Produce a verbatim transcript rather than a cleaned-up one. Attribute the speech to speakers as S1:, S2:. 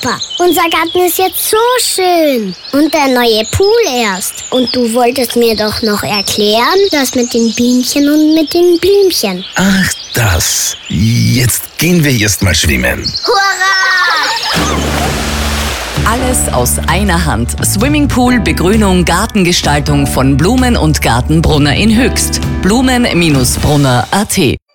S1: Super. Unser Garten ist jetzt so schön. Und der neue Pool erst. Und du wolltest mir doch noch erklären, das mit den Bienchen und mit den Blümchen.
S2: Ach, das. Jetzt gehen wir erst mal schwimmen.
S1: Hurra!
S3: Alles aus einer Hand. Swimmingpool, Begrünung, Gartengestaltung von Blumen und Gartenbrunner in Höchst. Blumen Bindestrich brunner punkt at